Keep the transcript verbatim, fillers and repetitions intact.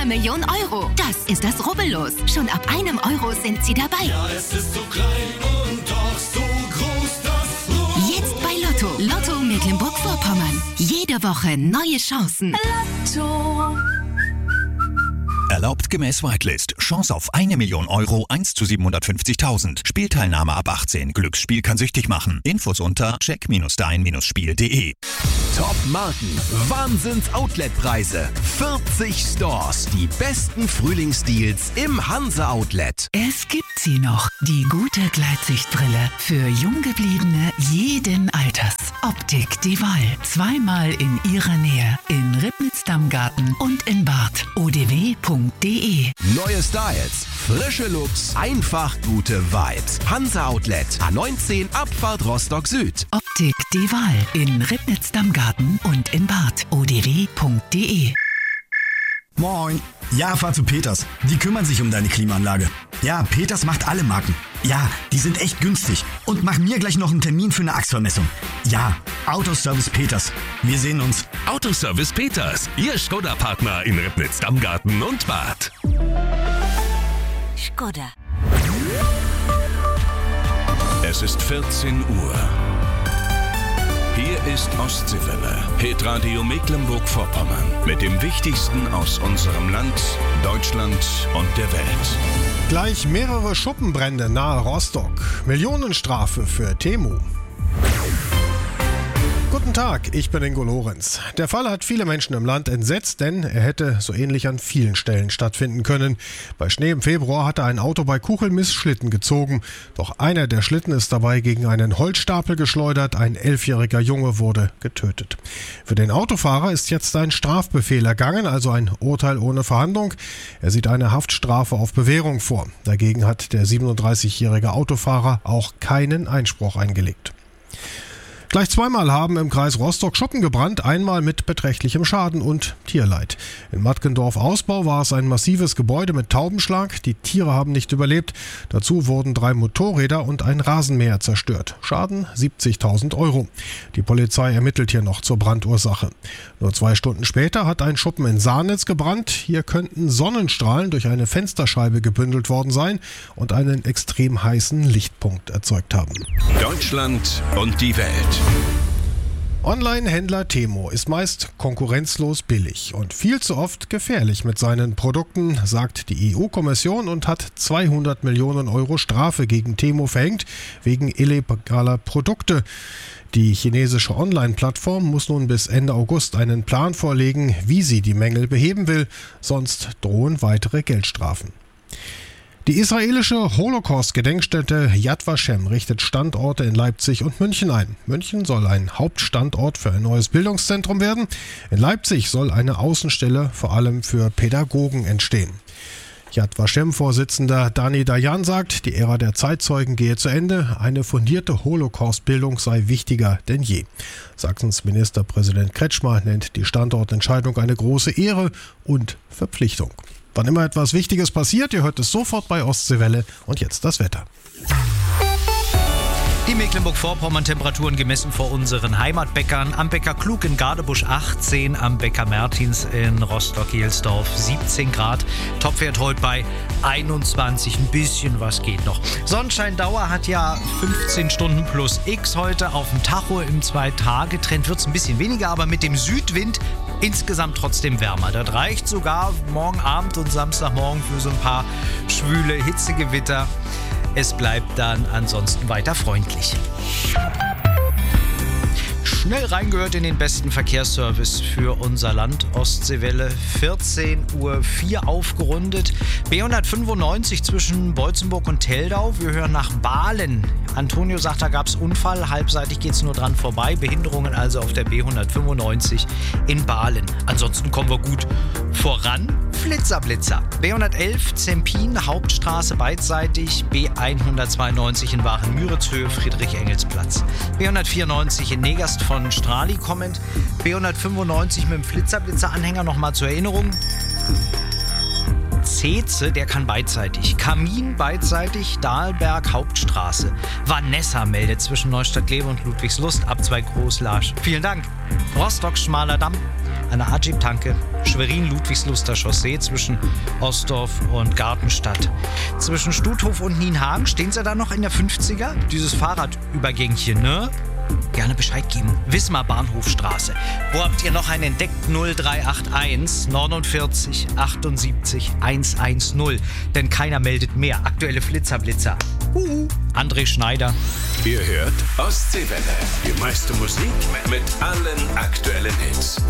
einer Million Euro. Das ist das Rubbellos. Schon ab einem Euro sind Sie dabei. Ja, es ist so klein und doch so groß, das Rubbellos. Jetzt bei Lotto. Lotto Mecklenburg-Vorpommern. Jede Woche neue Chancen. Lotto. Erlaubt gemäß Whitelist. Chance auf eine Million Euro, eins zu siebenhundertfünfzigtausend. Spielteilnahme ab achtzehn. Glücksspiel kann süchtig machen. Infos unter check dein Spiel punkt de. Top-Marken, Wahnsinns-Outlet-Preise, vierzig Stores, die besten Frühlingsdeals im Hansa-Outlet. Es gibt sie noch, die gute Gleitsichtbrille für Junggebliebene jeden Alters. Optik Die Wahl, zweimal in ihrer Nähe, in Ribnitz-Dammgarten und in Barth. o d w punkt de. Neue Styles, frische Looks, einfach gute Vibes. Hansa-Outlet, A neunzehn, Abfahrt Rostock Süd. Optik Die Wahl in Ribnitz-Dammgarten und in Barth. o d w punkt de. Moin. Ja, fahr zu Peters. Die kümmern sich um deine Klimaanlage. Ja, Peters macht alle Marken. Ja, die sind echt günstig. Und mach mir gleich noch einen Termin für eine Achsvermessung. Ja, Autoservice Peters. Wir sehen uns. Autoservice Peters, Ihr Skoda-Partner in Ribnitz-Dammgarten und Barth. Skoda. Es ist vierzehn Uhr. Hier ist Ostseewelle, Hitradio Mecklenburg-Vorpommern. Mit dem Wichtigsten aus unserem Land, Deutschland und der Welt. Gleich mehrere Schuppenbrände nahe Rostock. Millionenstrafe für Temu. Guten Tag, ich bin Ingo Lorenz. Der Fall hat viele Menschen im Land entsetzt, denn er hätte so ähnlich an vielen Stellen stattfinden können. Bei Schnee im Februar hatte ein Auto bei Kuchelmiss Schlitten gezogen. Doch einer der Schlitten ist dabei gegen einen Holzstapel geschleudert. Ein elfjähriger Junge wurde getötet. Für den Autofahrer ist jetzt ein Strafbefehl ergangen, also ein Urteil ohne Verhandlung. Er sieht eine Haftstrafe auf Bewährung vor. Dagegen hat der siebenunddreißigjährige Autofahrer auch keinen Einspruch eingelegt. Gleich zweimal haben im Kreis Rostock Schuppen gebrannt, einmal mit beträchtlichem Schaden und Tierleid. In Mattgendorf-Ausbau war es ein massives Gebäude mit Taubenschlag. Die Tiere haben nicht überlebt. Dazu wurden drei Motorräder und ein Rasenmäher zerstört. Schaden siebzigtausend Euro. Die Polizei ermittelt hier noch zur Brandursache. Nur zwei Stunden später hat ein Schuppen in Sahnitz gebrannt. Hier könnten Sonnenstrahlen durch eine Fensterscheibe gebündelt worden sein und einen extrem heißen Lichtpunkt erzeugt haben. Deutschland und die Welt. Online-Händler Temu ist meist konkurrenzlos billig und viel zu oft gefährlich mit seinen Produkten, sagt die E U-Kommission und hat zweihundert Millionen Euro Strafe gegen Temu verhängt, wegen illegaler Produkte. Die chinesische Online-Plattform muss nun bis Ende August einen Plan vorlegen, wie sie die Mängel beheben will, sonst drohen weitere Geldstrafen. Die israelische Holocaust-Gedenkstätte Yad Vashem richtet Standorte in Leipzig und München ein. München soll ein Hauptstandort für ein neues Bildungszentrum werden. In Leipzig soll eine Außenstelle vor allem für Pädagogen entstehen. Yad Vashem-Vorsitzender Dani Dayan sagt, die Ära der Zeitzeugen gehe zu Ende. Eine fundierte Holocaust-Bildung sei wichtiger denn je. Sachsens Ministerpräsident Kretschmer nennt die Standortentscheidung eine große Ehre und Verpflichtung. Wann immer etwas Wichtiges passiert, ihr hört es sofort bei Ostseewelle. Und jetzt das Wetter. Die Mecklenburg-Vorpommern-Temperaturen gemessen vor unseren Heimatbäckern. Am Bäcker Klug in Gardebusch achtzehn, am Bäcker Mertins in Rostock-Gelsdorf siebzehn Grad. Topwert heute bei einundzwanzig, ein bisschen was geht noch. Sonnenscheindauer hat ja fünfzehn Stunden plus X heute auf dem Tacho. Im Zwei-Tage-Trend wird es ein bisschen weniger, aber mit dem Südwind insgesamt trotzdem wärmer. Das reicht sogar morgen Abend und Samstagmorgen für so ein paar schwüle Hitzegewitter. Es bleibt dann ansonsten weiter freundlich. Schnell reingehört in den besten Verkehrsservice für unser Land. Ostseewelle, vierzehn Uhr vier aufgerundet. B hundertfünfundneunzig zwischen Beutzenburg und Teldau. Wir hören nach Bahlen. Antonio sagt, da gab es Unfall. Halbseitig geht es nur dran vorbei. Behinderungen also auf der B hundertfünfundneunzig in Bahlen. Ansonsten kommen wir gut voran. Flitzer-Blitzer. B hundertelf Zempin, Hauptstraße beidseitig. B hundertzweiundneunzig in Waren-Müritzhöhe, Friedrich-Engels-Platz. B hundertvierundneunzig in Negast von Strali kommend. B hundertfünfundneunzig mit dem Flitzer-Blitzer-Anhänger nochmal zur Erinnerung. Zeze, der kann beidseitig. Kamin beidseitig, Dahlberg, Hauptstraße. Vanessa meldet zwischen Neustadt-Glewe und Ludwigslust ab zwei Großlarsch. Vielen Dank. Rostock, Schmaler Damm, eine Ajib-Tanke. Schwerin, Ludwigsluster Chaussee zwischen Ostdorf und Gartenstadt. Zwischen Stuthof und Nienhagen stehen sie da noch in der fünfziger. Dieses Fahrradübergängchen, ne? Gerne Bescheid geben. Wismar Bahnhofstraße. Wo habt ihr noch einen entdeckt? null drei acht eins neunundvierzig achtundsiebzig hundertzehn. Denn keiner meldet mehr. Aktuelle Flitzerblitzer. Uh, André Schneider. Ihr hört Ostseewelle. Die meiste Musik mit allen aktuellen Hits.